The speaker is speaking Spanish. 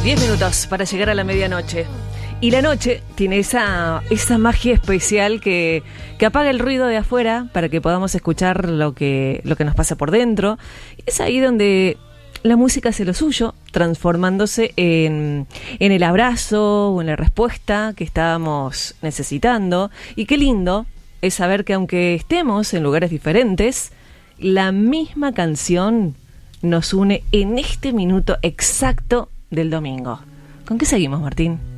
10 minutos para llegar a la medianoche. Y la noche tiene esa magia especial que apaga el ruido de afuera para que podamos escuchar lo que nos pasa por dentro. Es ahí donde la música hace lo suyo, transformándose en el abrazo o en la respuesta que estábamos necesitando. Y qué lindo es saber que aunque estemos en lugares diferentes, la misma canción nos une en este minuto exacto del domingo. ¿Con qué seguimos, Martín?